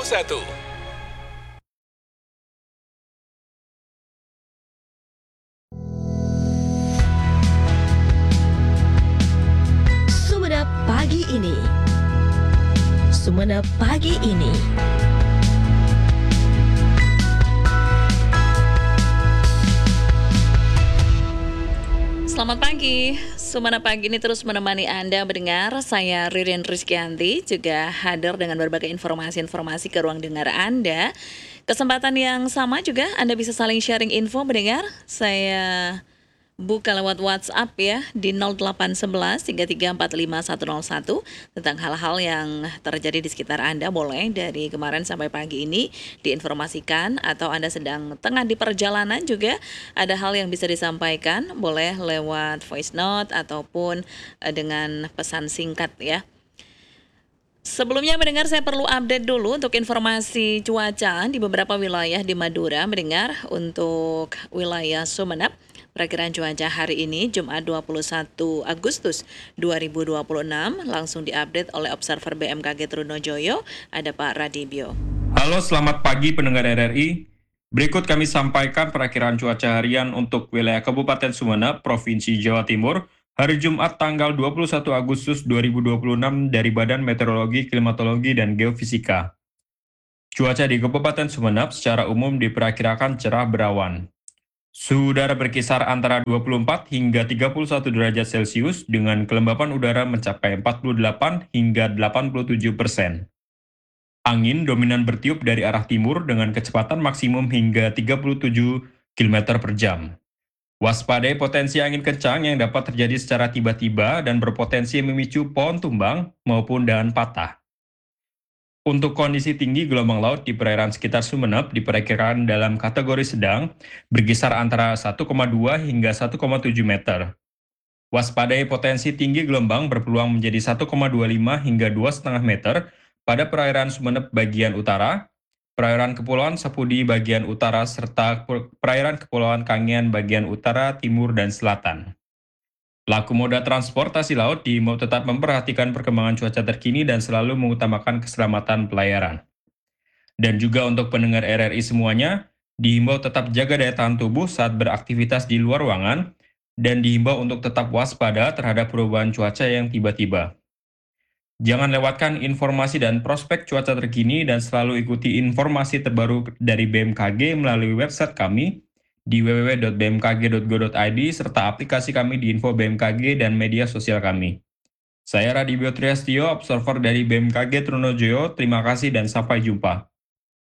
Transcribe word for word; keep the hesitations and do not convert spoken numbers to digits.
satu. Sumenep pagi ini. Sumenep pagi ini. Selamat pagi, Sumenep pagi ini terus menemani Anda mendengar. Saya Ririn Rizkyanti, juga hadir dengan berbagai informasi-informasi ke ruang dengar Anda. Kesempatan yang sama juga Anda bisa saling sharing info mendengar. Saya buka lewat WhatsApp ya di nol delapan satu satu tiga tiga empat lima satu nol satu tentang hal-hal yang terjadi di sekitar Anda. Boleh dari kemarin sampai pagi ini diinformasikan, atau Anda sedang tengah di perjalanan juga ada hal yang bisa disampaikan, boleh lewat voice note ataupun eh, dengan pesan singkat ya. Sebelumnya mendengar, saya perlu update dulu untuk informasi cuaca di beberapa wilayah di Madura. Mendengar untuk wilayah Sumenep, perakiraan cuaca hari ini Jumat dua puluh satu Agustus dua ribu dua puluh enam langsung diupdate oleh Observer B M K G Trunojoyo. Ada Pak Radibyo. Halo, selamat pagi pendengar R R I. Berikut kami sampaikan perakiraan cuaca harian untuk wilayah Kabupaten Sumenep, Provinsi Jawa Timur, hari Jumat tanggal dua puluh satu Agustus dua ribu dua puluh enam dari Badan Meteorologi, Klimatologi, dan Geofisika. Cuaca di Kabupaten Sumenep secara umum diperkirakan cerah berawan. Suhu udara berkisar antara dua puluh empat hingga tiga puluh satu derajat Celcius dengan kelembapan udara mencapai empat puluh delapan hingga delapan puluh tujuh persen. Angin dominan bertiup dari arah timur dengan kecepatan maksimum hingga tiga puluh tujuh kilometer per jam. Waspadai potensi angin kencang yang dapat terjadi secara tiba-tiba dan berpotensi memicu pohon tumbang maupun dahan patah. Untuk kondisi tinggi gelombang laut di perairan sekitar Sumenep diperkirakan dalam kategori sedang, berkisar antara satu koma dua hingga satu koma tujuh meter. Waspadai potensi tinggi gelombang berpeluang menjadi satu koma dua lima hingga dua koma lima meter pada perairan Sumenep bagian utara, perairan Kepulauan Sapudi bagian utara, serta perairan Kepulauan Kangean bagian utara, timur, dan selatan. Pelaku moda transportasi laut diimbau tetap memperhatikan perkembangan cuaca terkini dan selalu mengutamakan keselamatan pelayaran. Dan juga untuk pendengar R R I semuanya, diimbau tetap jaga daya tahan tubuh saat beraktivitas di luar ruangan, dan diimbau untuk tetap waspada terhadap perubahan cuaca yang tiba-tiba. Jangan lewatkan informasi dan prospek cuaca terkini dan selalu ikuti informasi terbaru dari B M K G melalui website kami di w w w dot b m k g dot go dot i d serta aplikasi kami di info B M K G dan media sosial kami. Saya Radibyo Triastio, observer dari B M K G Trunojoyo. Terima kasih dan sampai jumpa.